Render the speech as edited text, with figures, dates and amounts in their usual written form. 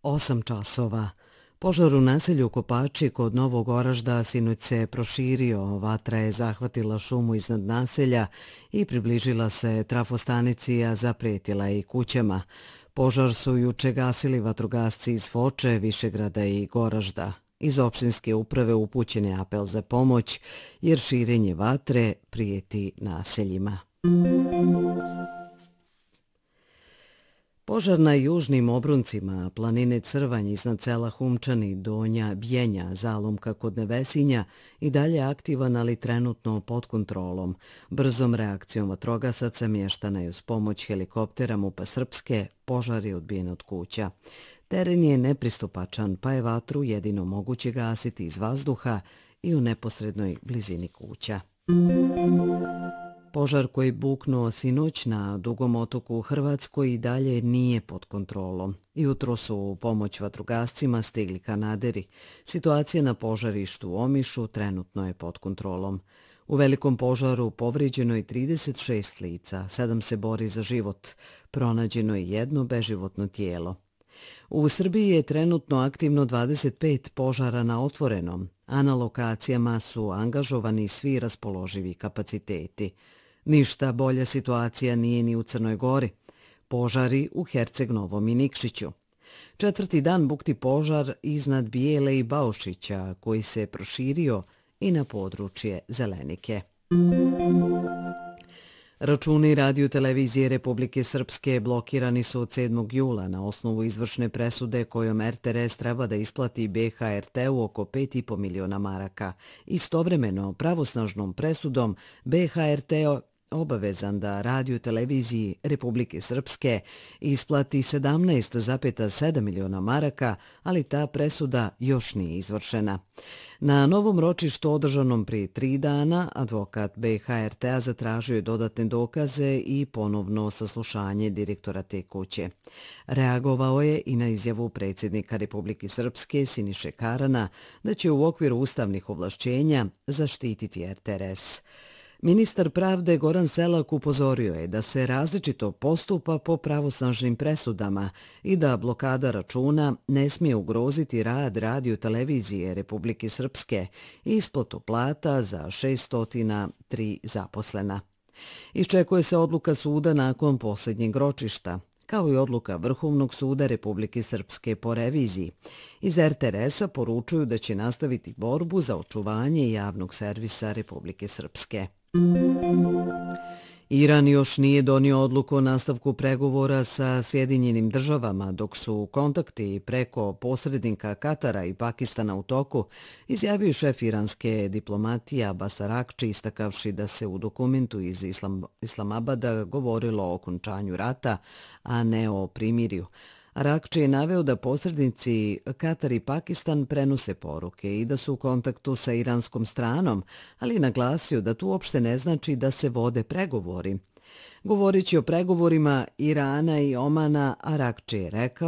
8 časova. Požar u naselju Kopači kod Novog Oražda sinoć se proširio, vatra je zahvatila šumu iznad naselja i približila se trafostanici, a zaprijetila i kućama. Požar su juče gasili vatrogasci iz Foče, Višegrada i Goražda. Iz opštinske uprave upućen je apel za pomoć, jer širenje vatre prijeti naseljima. Požar na južnim obruncima planine Crvanj iznad sela Humčani, Donja, Bjenja, Zalomka kod Nevesinja i dalje aktivan, ali trenutno pod kontrolom. Brzom reakcijom vatrogasaca mještana je uz pomoć helikoptera MUP-a Srpske, požar je odbijen od kuća. Teren je nepristupačan, pa je vatru jedino moguće gasiti iz vazduha i u neposrednoj blizini kuća. Požar koji buknuo sinoć na Dugom otoku u Hrvatskoj i dalje nije pod kontrolom. Jutro su u pomoć vatrogascima stigli kanaderi. Situacija na požarištu u Omišu trenutno je pod kontrolom. U velikom požaru povrijeđeno je 36 lica, 7 se bori za život. Pronađeno je jedno beživotno tijelo. U Srbiji je trenutno aktivno 25 požara na otvorenom, a na lokacijama su angažovani svi raspoloživi kapaciteti. Ništa bolja situacija nije ni u Crnoj Gori. Požari u Herceg-Novom i Nikšiću. 4. dan bukti požar iznad Bijele i Baušića, koji se proširio i na područje Zelenike. Računi Radio-televizije Republike Srpske blokirani su od 7. jula na osnovu izvršne presude kojom RTS treba da isplati BHRT-u oko 5,5 miliona maraka. Istovremeno, pravosnažnom presudom BHRT obavezan da Radio-televiziji Republike Srpske isplati 17,7 miliona maraka, ali ta presuda još nije izvršena. Na novom ročištu održanom prije 3 dana, advokat BHRT-a zatražio je dodatne dokaze i ponovno saslušanje direktora te kuće. Reagovao je i na izjavu predsjednika Republike Srpske Siniše Karana da će u okviru ustavnih ovlašćenja zaštititi RTS. Ministar pravde Goran Selak upozorio je da se različito postupa po pravosnažnim presudama i da blokada računa ne smije ugroziti rad Radio-televizije Republike Srpske i isplatu plata za 603 zaposlena. Iščekuje se odluka suda nakon posljednjeg ročišta, kao i odluka Vrhovnog suda Republike Srpske po reviziji. Iz RTS-a poručuju da će nastaviti borbu za očuvanje javnog servisa Republike Srpske. Iran još nije donio odluku o nastavku pregovora sa Sjedinjenim državama, dok su kontakti preko posrednika Katara i Pakistana u toku, izjavio je šef iranske diplomatije Abbas Arakči, istakavši da se u dokumentu iz Islamabada govorilo o okončanju rata, a ne o primirju. Arakči je naveo da posrednici Katar i Pakistan prenose poruke i da su u kontaktu sa iranskom stranom, ali je naglasio da to uopšte ne znači da se vode pregovori. Govoreći o pregovorima Irana i Omana, Arakči je rekao